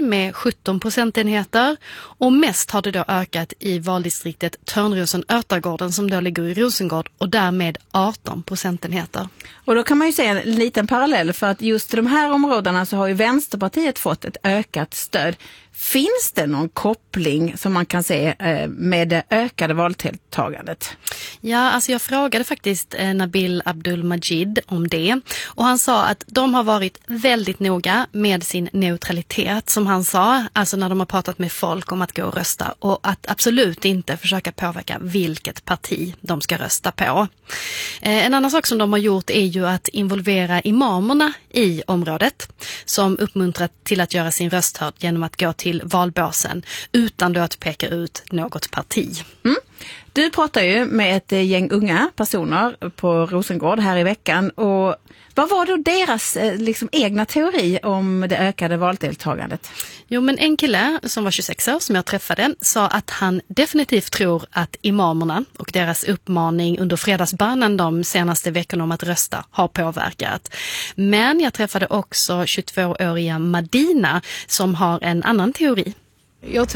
med 17 procentenheter och mest har det då ökat i valdistriktet Törnrosen-Ötagården som då ligger i Rosengård och därmed 18 procentenheter. Och då kan man ju säga en liten parallell, för att just i de här områdena så har ju Vänsterpartiet fått ett ökat stöd. Finns det någon koppling som man kan se med det ökade valdeltagandet? Ja, alltså jag frågade faktiskt Nabil Abdul-Majid om det och han sa att de har varit väldigt noga med sin neutralitet som han sa, alltså när de har pratat med folk om att gå och rösta och att absolut inte försöka påverka vilket parti de ska rösta på. En annan sak som de har gjort är ju att involvera imamerna i området som uppmuntrar till att göra sin röst hörd genom att gå till valbåsen utan då att peka ut något parti. Du pratar ju med ett gäng unga personer på Rosengård här i veckan, och vad var då deras egna teori om det ökade valdeltagandet? Jo, men en kille som var 26 år som jag träffade sa att han definitivt tror att imamerna och deras uppmaning under fredagsbönen de senaste veckorna om att rösta har påverkat. Men jag träffade också 22-åriga Madina som har en annan teori. Jag